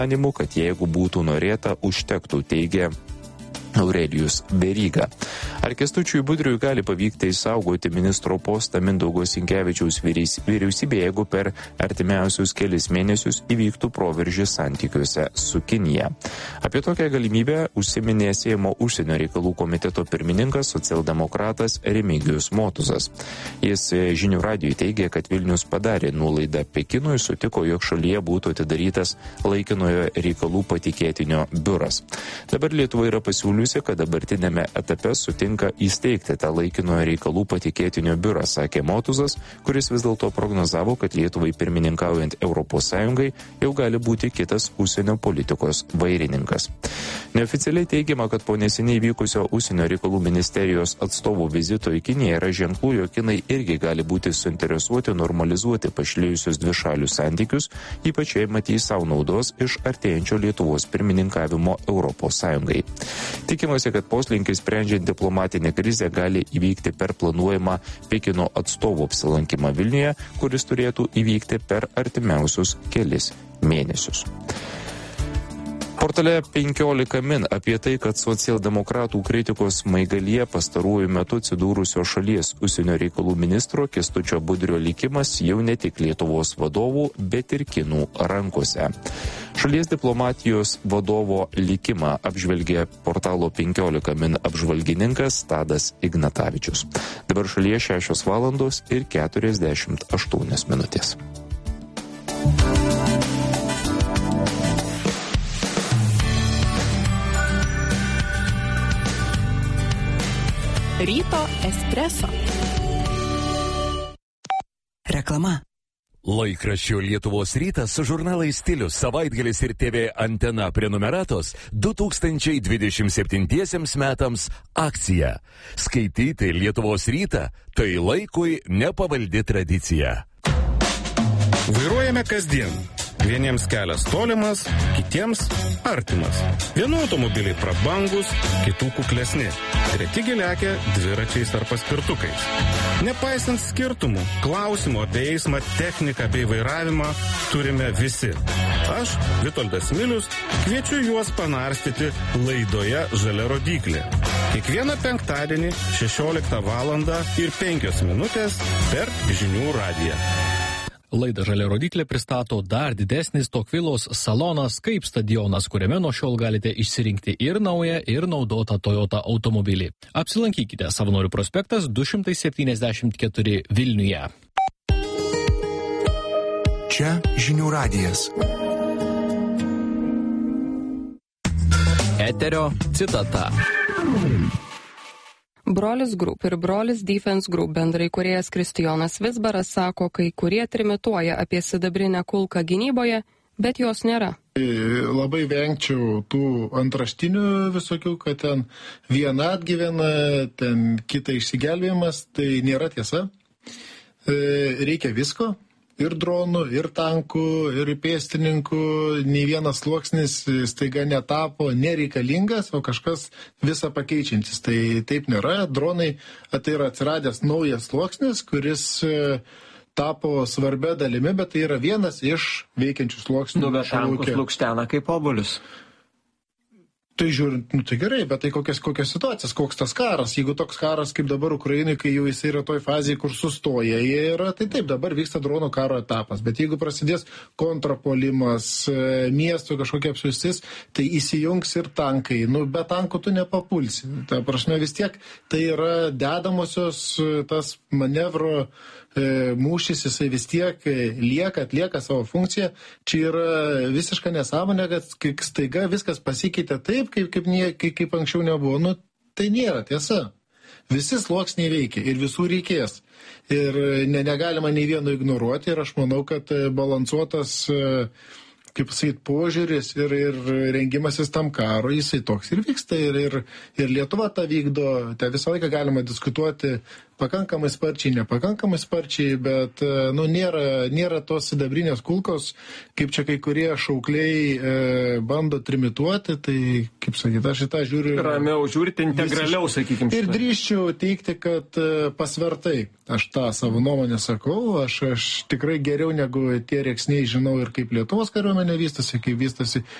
manimu, kad jeigu būtų norėta, užtektų, teigia Aurelijus Veryga. Ar Kęstučiui Budriui gali pavykti išsaugoti ministro postą Mindaugo Sinkevičiaus vyriausybėje, jeigu per artimiausius kelis mėnesius įvyktų proveržis santykiuose su Kinija? Apie tokią galimybę užsiminė Seimo užsienio reikalų komiteto pirmininkas socialdemokratas Remigijus Motuzas. Jis žinių radijui teigė, kad Vilnius padarė nuolaidą Pekinui, sutiko, jog šalyje būtų atidarytas laikinojo reikalų patikėtinio biuras. Dabar Lietuva yra pasiūliusi, kad dabartinėme etape sutinka įsteigti tą laikinojo reikalų patikėtinio biurą, sakė Motuzas, kuris vis dėlto prognozavo, kad Lietuvai pirmininkaujant ES jau gali būti kitas užsienio politikos vairininkas. Neoficialiai teigiama, kad po neseniai vykusio užsienio reikalų ministerijos atstovų vizito į Kiniją yra ženklų, jog kinai irgi gali būti suinteresuoti normalizuoti pašlėjusius dvišalius santykius, ypač jei matys savo naudos iš artėjančio Lietuvos pirmininkavimo ES. Tikimasi, kad poslinkis sprendžiant diplomatinę krizę gali įvykti per planuojamą Pekino atstovų apsilankymą Vilniuje, kuris turėtų įvykti per artimiausius kelis mėnesius. Portale 15 min apie tai, kad socialdemokratų kritikos smaigalyje pastaruoju metu atsidūrusio šalies užsienio reikalų ministro Kęstučio Budrio likimas jau ne tik Lietuvos vadovų, bet ir kinų rankose. Šalies diplomatijos vadovo likimą apžvelgė portalo 15 min apžvalgininkas Tadas Ignatavičius. Dabar šalyje 6 valandos ir 48 minutės. Ryto espreso. Reklama. Laikraščio Lietuvos rytas su žurnalais Stilius, Savaitgalis ir TV Antena prenumeratos 2027 metams akcija. Skaityti Lietuvos rytą tai laikui nepavaldi tradicija. Vairuojame kasdien. Vieniems kelias tolimas, kitiems artimas. Vienų automobiliai prabangus, kitų kuklesni. Reti lekia dviračiais ar paspirtukais. Nepaisant skirtumų, klausimų apie eismą, techniką bei vairavimą turime visi. Aš, Vitoldas Milius, kviečiu juos panarstyti laidoje Žalia rodyklė. Kiekvieną penktadienį 16 valandą ir 5 minutės per žinių radiją. Laidą Žalia rodyklė pristato dar didesnis Tokvilos salonas kaip stadionas, kuriame nuo šiol galite išsirinkti ir naują, ir naudotą Toyota automobilį. Apsilankykite Savanorių prospektas 274 Vilniuje. Čia žinių radijas. Eterio citata. Brolis Group ir Brolis Defense Group bendraįkūrėjas Kristijonas Vizbaras sako, kai kurie trimituoja apie sidabrinę kulką gynyboje, bet jos nėra. Labai vengčiau tų antraštinių visokių, kad ten viena atgyvena, ten kita išsigelbėjimas, tai nėra tiesa. Reikia visko. Ir dronų, ir tankų, ir pėstininkų, nei vienas sluoksnis staiga netapo nereikalingas, o kažkas visą pakeičiantis. Tai taip nėra. Dronai, tai yra atsiradęs naujas sluoksnis, kuris tapo svarbia dalimi, bet tai yra vienas iš veikiančių sluoksnių. Bet tankus lukštena kaip obuolius. Tai žiūrint, tai gerai, bet tai kokios situacijas, koks tas karas, jeigu toks karas kaip dabar Ukrainai, kai jau jis yra toj fazėje, kur sustoja, jie yra, tai taip, dabar vyksta dronų karo etapas, bet jeigu prasidės kontrapolimas, miesto kažkokia apsiaustis, tai įsijungs ir tankai, be tankų tu nepapulsi, ta prasme vis tiek tai yra dedamosios tas manevro mūšis, jisai vis tiek atlieka savo funkciją. Čia yra visiška nesąmonė, kad staiga viskas pasikeitė taip, kaip anksčiau nebuvo. Tai nėra tiesa. Visi sluoksniai veikia ir visų reikės. Ir negalima nei vieno ignoruoti ir aš manau, kad balansuotas, kaip pasakyti, požiūris ir rengimasis tam karo, jisai toks ir vyksta. Ir Lietuva tą vykdo. Tai visą laiką galima diskutuoti pakankamai sparčiai, nepakankamai sparčiai, bet nėra tos sidabrinės kulkos, kaip čia kai kurie šaukliai bando trimituoti, tai, kaip sakyti, aš šitą žiūriu... Ramiau žiūrite, integraliau, sakykime. Ir drįsčiau teikti, kad pasvertai. Aš tą savo nuomonę sakau, aš tikrai geriau negu tie rėksniai žinau ir kaip Lietuvos kariuomenė visuomenė vystosi, kaip vystosi